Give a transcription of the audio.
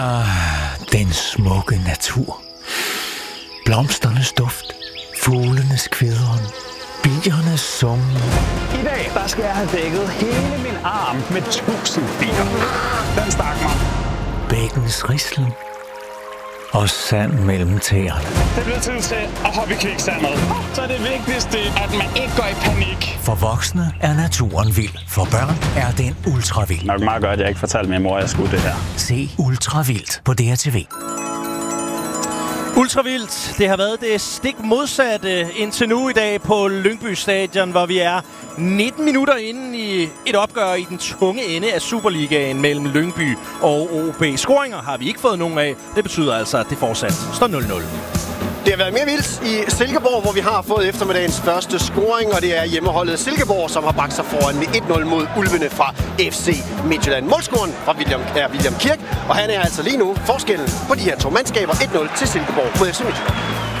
Den smukke natur. Blomsternes duft. Fuglenes kvidren. Biernes summen. I dag, der skal jeg have dækket hele min arm med 1000 bier. Den stak mig. Bækkens rislen. Og sand mellem tæerne. Det bliver tid til at hoppe i kviksandet. Så er det vigtigste, at man ikke går i panik. For voksne er naturen vild. For børn er den ultravild. Nok meget godt, at jeg ikke fortalte min mor, at jeg skulle det her. Se Ultravildt på DRTV. Ultravildt, det har været det stik modsatte indtil nu i dag på Lyngby Stadion, hvor vi er 19 minutter inde i et opgør i den tunge ende af Superligaen mellem Lyngby og OB. Scoringer har vi ikke fået nogen af. Det betyder altså, at det fortsat står 0-0. Det har været mere vildt i Silkeborg, hvor vi har fået eftermiddagens første scoring, og det er hjemmeholdet Silkeborg, som har bragt sig foran med 1-0 mod Ulvene fra FC Midtjylland. Målscoren fra William Kirk, og han er altså lige nu forskellen på de her to mandskaber 1-0 til Silkeborg mod FC Midtjylland.